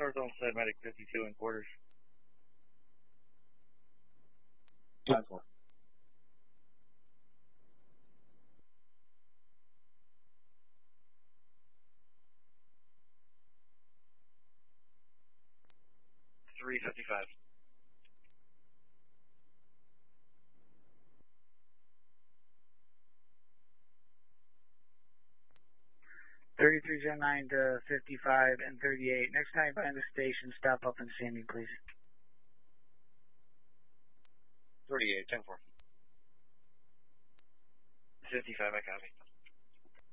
North Olmsted, Medic 52 in quarters. 10-4. $355. 33 Gen 9 to 55 and 38. Next time you find the station, stop up and see me, please. 38, 10-4. 55, I copy.